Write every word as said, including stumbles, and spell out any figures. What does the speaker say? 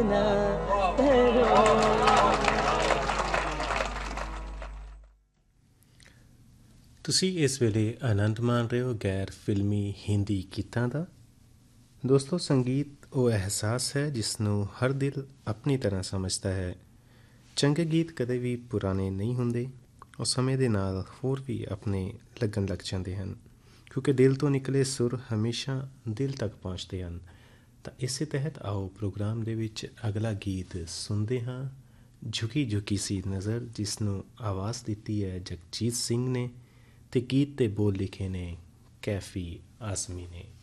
ਤੁਸੀਂ ਇਸ ਵੇਲੇ ਆਨੰਦ ਮਾਣ ਰਹੇ ਹੋ ਗੈਰ ਫਿਲਮੀ ਹਿੰਦੀ ਗੀਤਾਂ ਦਾ। ਦੋਸਤੋ, ਸੰਗੀਤ ਉਹ ਅਹਿਸਾਸ ਹੈ ਜਿਸ ਨੂੰ ਹਰ ਦਿਲ ਆਪਣੀ ਤਰ੍ਹਾਂ ਸਮਝਦਾ ਹੈ। ਚੰਗੇ ਗੀਤ ਕਦੇ ਵੀ ਪੁਰਾਣੇ ਨਹੀਂ ਹੁੰਦੇ, ਉਹ ਸਮੇਂ ਦੇ ਨਾਲ ਹੋਰ ਵੀ ਆਪਣੇ ਲੱਗਣ ਲੱਗ ਜਾਂਦੇ ਹਨ, ਕਿਉਂਕਿ ਦਿਲ ਤੋਂ ਨਿਕਲੇ ਸੁਰ ਹਮੇਸ਼ਾ ਦਿਲ ਤੱਕ ਪਹੁੰਚਦੇ ਹਨ। ਤਾਂ ਇਸੇ ਤਹਿਤ ਆਓ ਪ੍ਰੋਗਰਾਮ ਦੇ ਵਿੱਚ ਅਗਲਾ ਗੀਤ ਸੁਣਦੇ ਹਾਂ, ਝੁਕੀ ਝੁਕੀ ਸੀ ਨਜ਼ਰ, ਜਿਸ ਨੂੰ ਆਵਾਜ਼ ਦਿੱਤੀ ਹੈ ਜਗਜੀਤ ਸਿੰਘ ਨੇ ਅਤੇ ਗੀਤ ਦੇ ਬੋਲ ਲਿਖੇ ਨੇ ਕੈਫੀ ਆਜ਼ਮੀ ਨੇ।